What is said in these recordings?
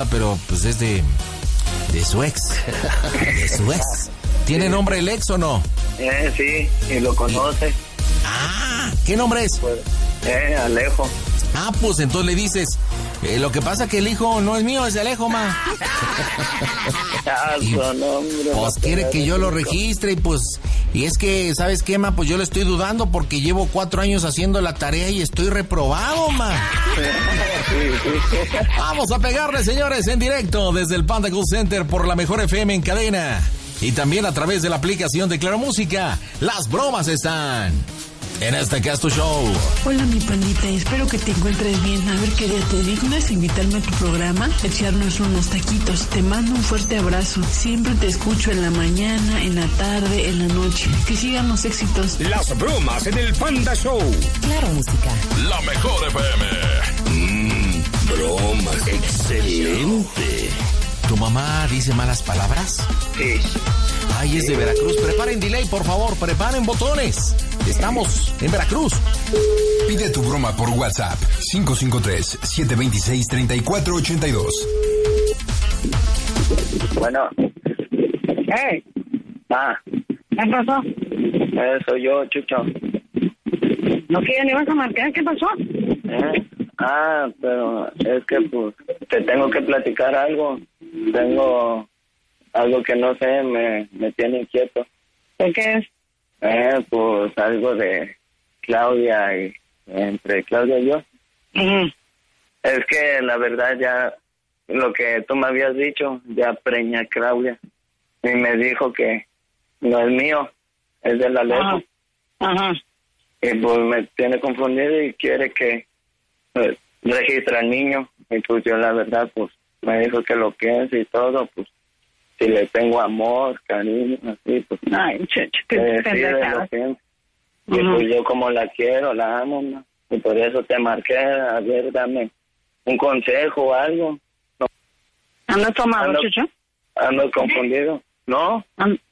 pero pues es de su ex. De su ex. ¿Tiene nombre el ex o no? Sí, y lo conoce. Ah, ¿qué nombre es? Pues, Alejo. Ah, pues entonces le dices, lo que pasa que el hijo no es mío, es de Alejo, ma. Y, pues quiere que yo lo registre y pues... Y es que, ¿sabes qué, ma? Pues yo le estoy dudando porque llevo 4 años haciendo la tarea y estoy reprobado, ma. Vamos a pegarle, señores, en directo desde el Panda Cool Center por la Mejor FM en cadena. Y también a través de la aplicación de Claro Música. Las bromas están en este Casto Show. Hola, mi pandita, espero que te encuentres bien. A ver, ¿qué día te dignas invitarme a tu programa? Echarnos unos taquitos. Te mando un fuerte abrazo. Siempre te escucho en la mañana, en la tarde, en la noche. Que sigan los éxitos. Las bromas en el Panda Show. Claro Música. La Mejor FM. Bromas. Excelente. ¿Tu mamá dice malas palabras? Sí. Ay, es de Veracruz. Preparen delay, por favor. Preparen botones. Estamos en Veracruz. Pide tu broma por WhatsApp. 553-726-3482. Bueno. ¿Qué? ¿Qué pasó? Soy yo, Chucho. ¿No que ya le vas a marcar? ¿Qué pasó? Pero es que pues te tengo que platicar algo. Tengo algo que no sé, me tiene inquieto. ¿Por qué es? Pues algo de Claudia y entre Claudia y yo. Uh-huh. Es que la verdad ya lo que tú me habías dicho ya preña a Claudia y me dijo que no es mío, es de la Alejo. Ajá. Y pues me tiene confundido y quiere que registre al niño. Y pues yo la verdad pues me dijo que lo piense y todo, pues si le tengo amor, cariño, así, pues... Ay, muchacho, qué lo pienso. Y pues yo como la quiero, la amo, ¿no? Y por eso te marqué, a ver, dame un consejo o algo. No. ¿Andas tomado, Chucho? Ando confundido. ¿No?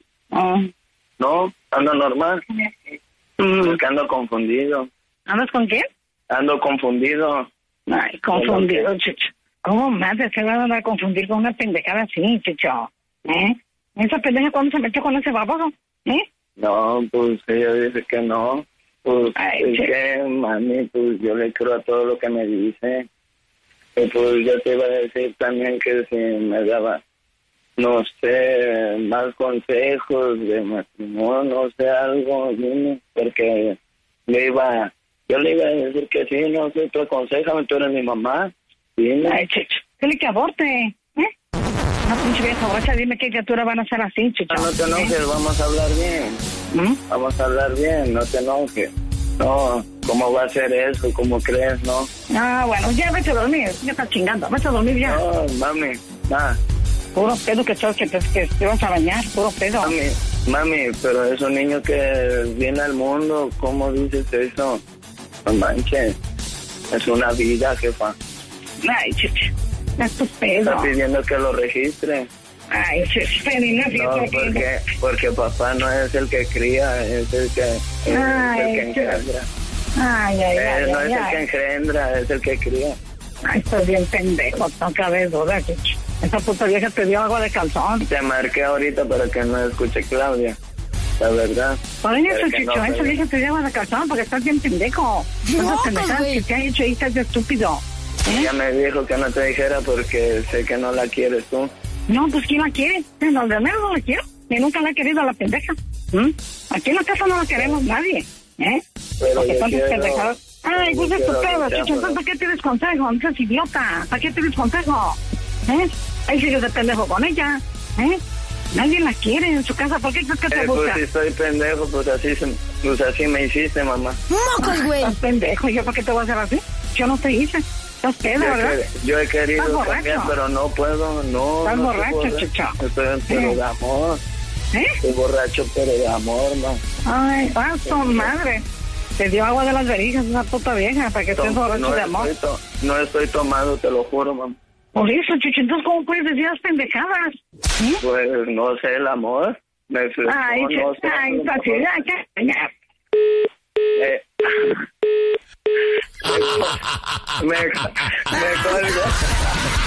No, ando normal. Porque ando confundido. ¿Andas con quién? Ando confundido. Ay, confundido, Chucho. ¿Cómo más se van a confundir con una pendejada así, Chucho? ¿Esa pendeja cuándo se metió con ese baboso? No, pues ella dice que no. Pues ay, es que, mami, pues yo le creo a todo lo que me dice. Y pues yo te iba a decir también que si me daba, no sé, más consejos de matrimonio, no sé, algo, dime, porque yo le iba a decir que sí, no sé, tú aconsejame, tú eres mi mamá. Dime. Ay, Chucho, dile que aborte, No, pinche vieja borracha, dime qué criatura van a ser así, Chucho. No te enojes, vamos a hablar bien. Vamos a hablar bien, no te enojes. No, ¿cómo va a ser eso? ¿Cómo crees, no? Bueno, ya vete a dormir, ya estás chingando, vete a dormir ya. No, mami, Puro pedo que te vas a bañar, puro pedo. Mami, pero es un niño que viene al mundo, ¿cómo dices eso? No manches, es una vida, jefa. Ay, Chucho, es tu pedo. Está pidiendo que lo registre. Ay, Chucho, no, porque papá no es el que cría, es el que engendra. No es el que engendra, es el que cría. Ay, estás bien pendejo, no cabe duda, Chucho. Esa puta vieja te dio agua de calzón. Te marqué ahorita para que no escuche Claudia, la verdad. Por eso, Chucho, esa vieja te dio agua de calzón porque estás bien pendejo. Esas pendejadas que te han hecho ahí, estás de estúpido. Ella me dijo que no te dijera porque sé que no la quieres tú. No, pues ¿quién la quiere? No, de menos no la quiero. Ni nunca la he querido a la pendeja. Aquí en la casa no la queremos nadie. Pero porque yo tantas quiero... pendejadas. Ay, pues es tu pedo, Chucho. Entonces, ¿para qué tienes consejo? No seas idiota. ¿Para qué tienes consejo? Ahí sigues de pendejo con ella. Nadie la quiere en su casa. ¿Por qué crees que te busca? Pues si soy pendejo, pues así me hiciste, mamá. ¡Mocos, güey! ¿Estás pendejo? ¿Yo por qué te voy a hacer así? Yo no te hice. Estás pedo, ¿verdad? Yo he querido cambiar, pero no puedo, no. Estás no borracho, Chucho. Estoy pero de amor. Estoy borracho, pero de amor, ma. Ay, tu madre. Te dio agua de las verijas esa puta vieja para que estés borracho de amor. No estoy tomado, te lo juro, mamá. Por eso, Chucho, entonces, ¿cómo puedes decir las pendejadas? Pues, no sé, el amor. Me flechó, ay, no sé. Ay, facilidad, me colgo.